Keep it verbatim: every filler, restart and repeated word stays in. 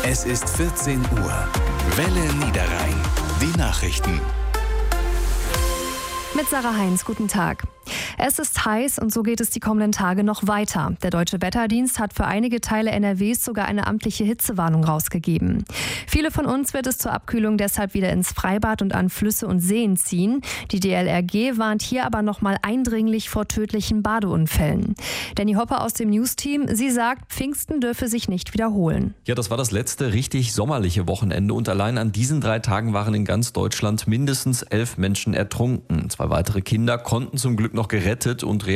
Es ist vierzehn Uhr. Welle Niederrhein. Die Nachrichten. Mit Sarah Heinz, guten Tag. Es ist heiß und so geht es die kommenden Tage noch weiter. Der Deutsche Wetterdienst hat für einige Teile N R Ws sogar eine amtliche Hitzewarnung rausgegeben. Viele von uns wird es zur Abkühlung deshalb wieder ins Freibad und an Flüsse und Seen ziehen. Die D L R G warnt hier aber nochmal eindringlich vor tödlichen Badeunfällen. Danny Hopper aus dem News-Team, sie sagt, Pfingsten dürfe sich nicht wiederholen. Ja, das war das letzte richtig sommerliche Wochenende und allein an diesen drei Tagen waren in ganz Deutschland mindestens elf Menschen ertrunken. Zwei weitere Kinder konnten zum Glück noch gerettet und